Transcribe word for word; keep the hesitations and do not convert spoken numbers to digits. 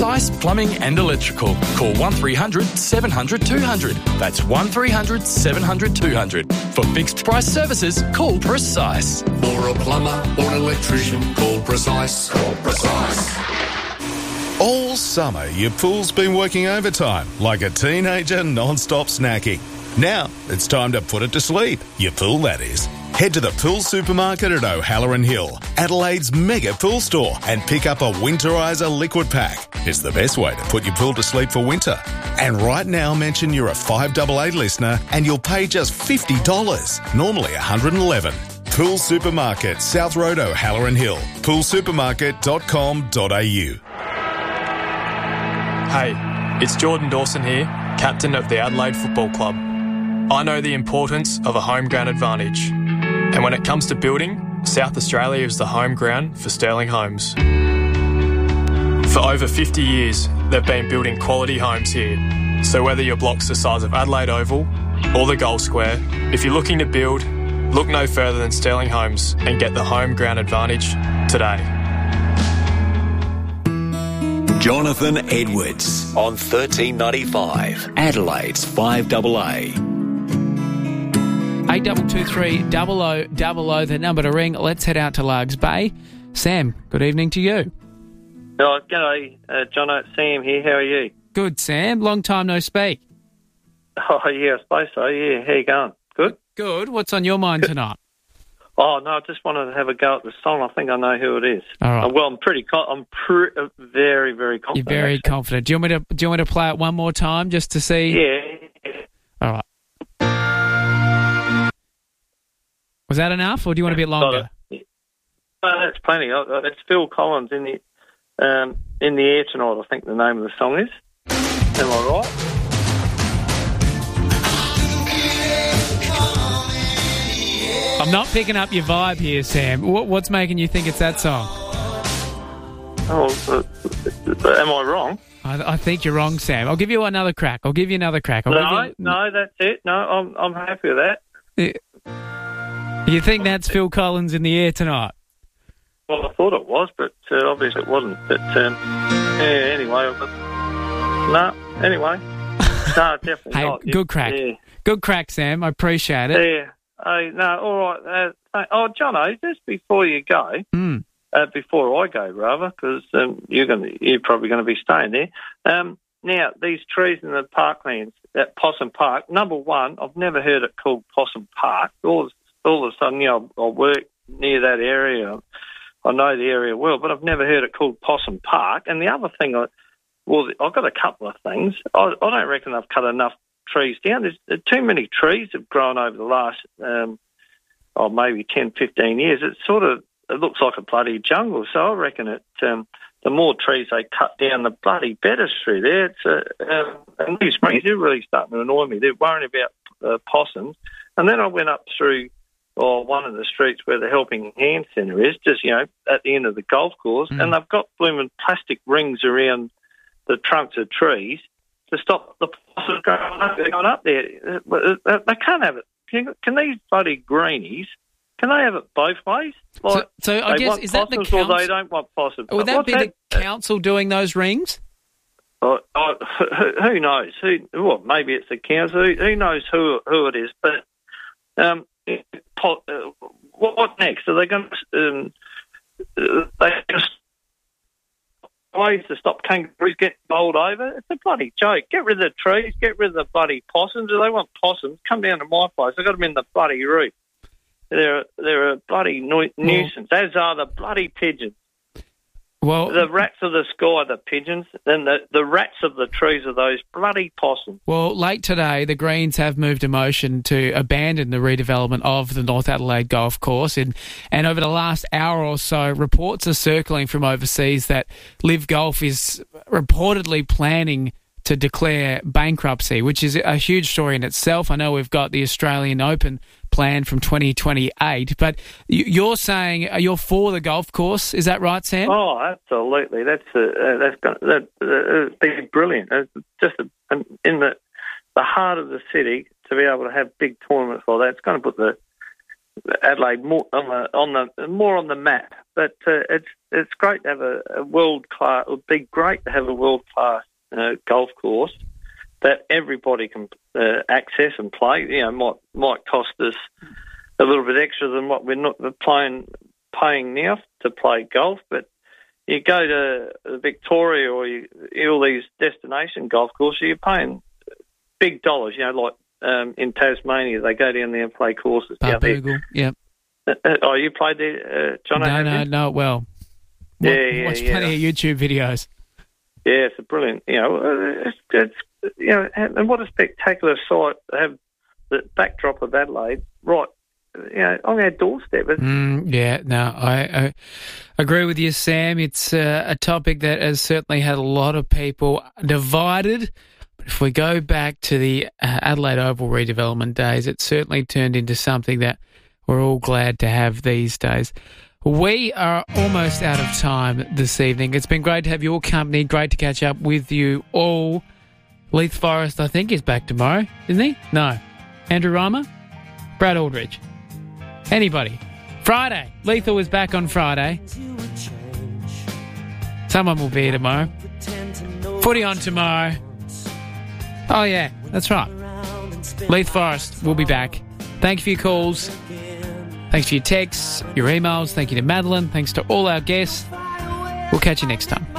Precise Plumbing and Electrical. Call one three hundred seven hundred two hundred. That's one three hundred seven hundred two hundred. For fixed price services, call Precise. For a plumber or an electrician, call Precise. Call Precise. All summer, your pool's been working overtime like a teenager non-stop snacking. Now, it's time to put it to sleep. Your pool, that is. Head to the Pool Supermarket at O'Halloran Hill, Adelaide's mega pool store, and pick up a Winterizer liquid pack. It's the best way to put your pool to sleep for winter. And right now, mention you're a five eight eight listener and you'll pay just fifty dollars, normally one hundred eleven dollars. Pool Supermarket, South Road, O'Halloran Hill. pool supermarket dot com dot a u. Hey, it's Jordan Dawson here, captain of the Adelaide Football Club. I know the importance of a home ground advantage. And when it comes to building, South Australia is the home ground for Sterling Homes. For over fifty years, they've been building quality homes here. So whether your block's the size of Adelaide Oval or the Gold Square, if you're looking to build, look no further than Sterling Homes and get the home ground advantage today. Jonathan Edwards on thirteen ninety-five, Adelaide's five A A. eight two two three, double oh double oh, the number to ring. Let's head out to Largs Bay. Sam, good evening to you. Oh, g'day, uh, Jono, it's Sam here. How are you? Good, Sam. Long time no speak. Oh, yeah, I suppose so, yeah. How you going? Good? Good. What's on your mind tonight? Oh, no, I just wanted to have a go at the song. I think I know who it is. All right. Uh, well, I'm pretty, con- I'm pre- uh, very, very confident. You're very actually. confident. Do you want me to, do you want me to play it one more time just to see? Yeah. All right. Was that enough, or do you want a bit longer? It. Oh, that's plenty. Uh, It's Phil Collins in the um, in the air tonight, I think the name of the song is. Am I right? I'm not picking up your vibe here, Sam. What, what's making you think it's that song? Oh, uh, am I wrong? I, I think you're wrong, Sam. I'll give you another crack. I'll give you another crack. I'll No, give you... no, that's it. No, I'm I'm happy with that. You think that's Phil Collins in the air tonight? Well, I thought it was, but uh, obviously it wasn't. But um, yeah, anyway, but, no, anyway, no, definitely Hey, not. good crack. Yeah, Good crack, Sam. I appreciate it. yeah. Hey, no, all right. Uh, oh, Jono, just before you go, Mm. uh, before I go, rather, because um, you're going, you're probably going to be staying there. Um, now, these trees in the parklands at Possum Park. Number one, I've never heard it called Possum Park. All, all of a sudden, you know, I work near that area. I know the area well, but I've never heard it called Possum Park. And the other thing, I, well, I've got a couple of things. I, I don't reckon I've cut enough trees down. There's, there's too many trees have grown over the last, um, oh, maybe ten, fifteen years. It sort of it looks like a bloody jungle. So I reckon it. Um, the more trees they cut down, the bloody better through there. It's uh, um, and these trees are really starting to annoy me. They're worrying about uh, possums. And then I went up through or one of the streets where the Helping Hand Centre is, just, you know, at the end of the golf course, mm. and they've got blooming plastic rings around the trunks of trees to stop the possums going up, going up there. They can't have it. Can, can these bloody greenies, can they have it both ways? Like, so, so I guess, is that the council? Or they don't want possums. Would that What's be that? the council doing those rings? Oh, oh, who, who knows? Who? Well, maybe it's the council. Who, who knows who who it is? But um, what, what next? Are they going to? Um, they just ways to stop kangaroos getting bowled over? It's a bloody joke. Get rid of the trees. Get rid of the bloody possums. If they want possums, come down to my place. I've got them in the bloody roof. They're they're a bloody nu- nuisance. As are the bloody pigeons. Well, the rats of the sky, the pigeons, and the, the rats of the trees are those bloody possums. Well, late today, the Greens have moved a motion to abandon the redevelopment of the North Adelaide Golf Course. And, and over the last hour or so, reports are circling from overseas that Live Golf is reportedly planning to declare bankruptcy, which is a huge story in itself. I know we've got the Australian Open planned from twenty twenty-eight, but you're saying you're for the golf course, is that right, Sam? Oh, absolutely. That's uh, that's going that uh, be brilliant. It's just a, in the the heart of the city to be able to have big tournaments like that. It's going to put the Adelaide more on the on the more on the map. But uh, it's it's great to have a, a world class. It would be great to have a world class uh, golf course that everybody can uh, access and play. You know, might might cost us a little bit extra than what we're not playing paying now to play golf, but you go to Victoria or you, all these destination golf courses, you're paying big dollars. You know, like um, in Tasmania, they go down there and play courses. Barbagal, yeah. Uh, oh, you played there, uh, John? No, no, no. Well, yeah, watch, yeah, watch yeah. plenty of YouTube videos. Yeah, it's a brilliant. You know, it's, it's you know, and what a spectacular sight to have the backdrop of Adelaide right. You know, on our doorstep. Mm, yeah, no, I, I agree with you, Sam. It's uh, a topic that has certainly had a lot of people divided. But if we go back to the uh, Adelaide Oval redevelopment days, it certainly turned into something that we're all glad to have these days. We are almost out of time this evening. It's been great to have your company. Great to catch up with you all. Leith Forrest, I think, is back tomorrow, isn't he? No. Andrew Reimer? Brad Aldridge? Anybody? Friday. Lethal is back on Friday. Someone will be here tomorrow. Footy on tomorrow. Oh, yeah, that's right. Leith Forrest will be back. Thank you for your calls. Thanks for your texts, your emails. Thank you to Madeline. Thanks to all our guests. We'll catch you next time.